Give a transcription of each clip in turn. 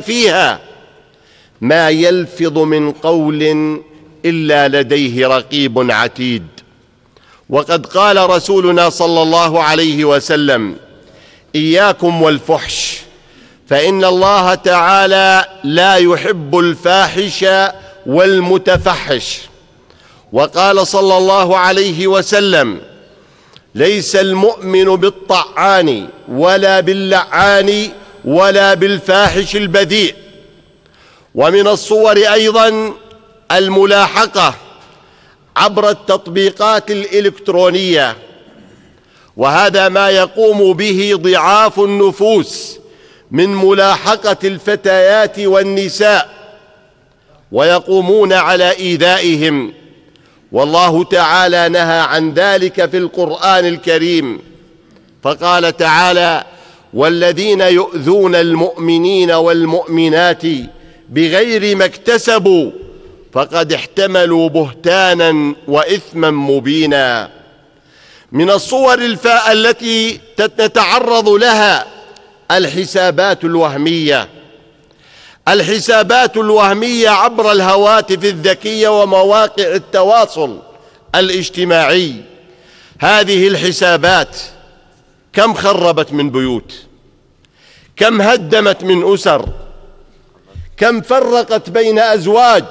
فيها ما يلفظ من قول إلا لديه رقيب عتيد. وقد قال رسولنا صلى الله عليه وسلم: إياكم والفحش، فإن الله تعالى لا يحب الفاحش والمتفحش. وقال صلى الله عليه وسلم: ليس المؤمن بالطعان ولا باللعان ولا بالفاحش البذيء. ومن الصور أيضا الملاحقة عبر التطبيقات الإلكترونية، وهذا ما يقوم به ضعاف النفوس من ملاحقة الفتيات والنساء، ويقومون على إيذائهم، والله تعالى نهى عن ذلك في القرآن الكريم، فقال تعالى: والذين يؤذون المؤمنين والمؤمنات بغير ما اكتسبوا فقد احتملوا بهتانا وإثما مبينا. من الصور التي نتعرض لها الحسابات الوهمية. الحسابات الوهمية عبر الهواتف الذكية ومواقع التواصل الاجتماعي. هذه الحسابات كم خربت من بيوت، كم هدمت من أسر، كم فرقت بين أزواج.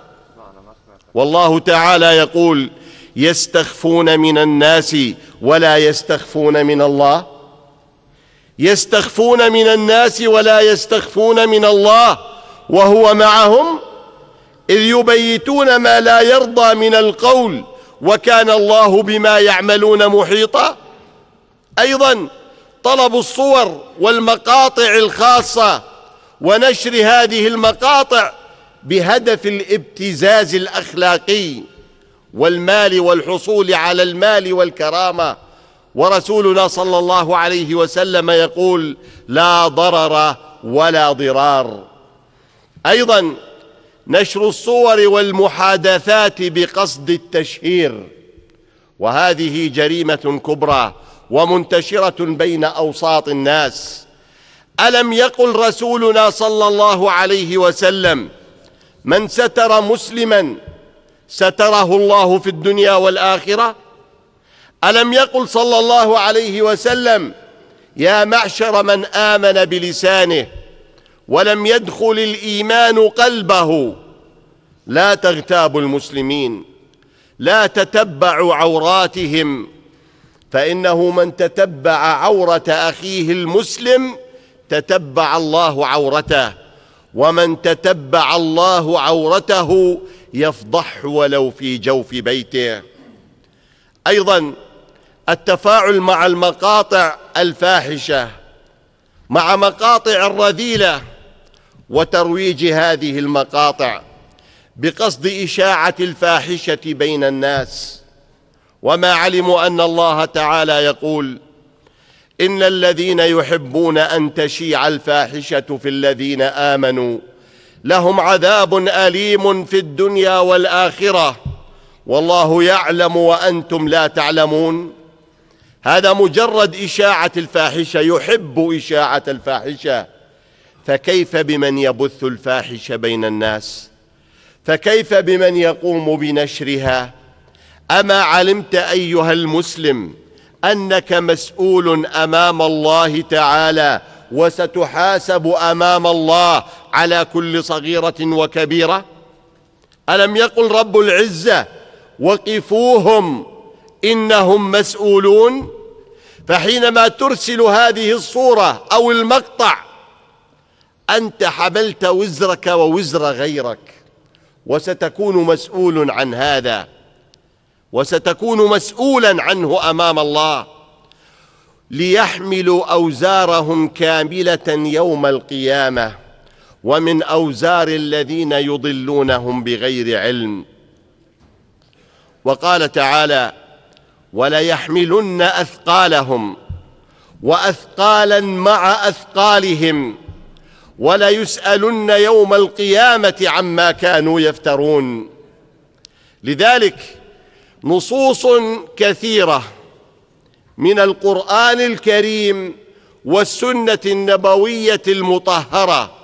والله تعالى يقول: يستخفون من الناس ولا يستخفون من الله. يستخفون من الناس ولا يستخفون من الله وهو معهم إذ يبيتون ما لا يرضى من القول وكان الله بما يعملون محيطا. أيضا طلب الصور والمقاطع الخاصة ونشر هذه المقاطع بهدف الابتزاز الأخلاقي والمال والحصول على المال والكرامة. ورسولنا صلى الله عليه وسلم يقول: لا ضرر ولا ضرار. أيضا نشر الصور والمحادثات بقصد التشهير، وهذه جريمة كبرى ومنتشرة بين أوساط الناس. ألم يقل رسولنا صلى الله عليه وسلم: من ستر مسلما ستره الله في الدنيا والآخرة؟ ألم يقل صلى الله عليه وسلم: يا معشر من آمن بلسانه ولم يدخل الإيمان قلبه لا تغتابوا المسلمين، لا تتبعوا عوراتهم، فإنه من تتبع عورة أخيه المسلم تتبع الله عورته، ومن تتبع الله عورته يفضح ولو في جوف بيته. أيضا التفاعل مع المقاطع الفاحشة، مع مقاطع الرذيلة، وترويج هذه المقاطع بقصد إشاعة الفاحشة بين الناس، وما علموا أن الله تعالى يقول: إن الذين يحبون أن تشيع الفاحشة في الذين آمنوا لهم عذاب أليم في الدنيا والآخرة والله يعلم وأنتم لا تعلمون. هذا مجرد إشاعة الفاحشة، يحب إشاعة الفاحشة، فكيف بمن يبث الفاحشة بين الناس؟ فكيف بمن يقوم بنشرها؟ أما علمت أيها المسلم أنك مسؤول أمام الله تعالى وستحاسب أمام الله على كل صغيرة وكبيرة؟ ألم يقل رب العزة: وقفوهم إنهم مسؤولون؟ فحينما ترسل هذه الصورة أو المقطع أنت حملت وزرك ووزر غيرك، وستكون مسؤول عن هذا، وستكون مسؤولا عنه أمام الله. ليحملوا أوزارهم كاملة يوم القيامة ومن أوزار الذين يضلونهم بغير علم. وقال تعالى: وليحملن أثقالهم وأثقالا مع أثقالهم وليسألن يوم القيامة عما كانوا يفترون. لذلك نصوص كثيرة من القرآن الكريم والسنة النبوية المطهرة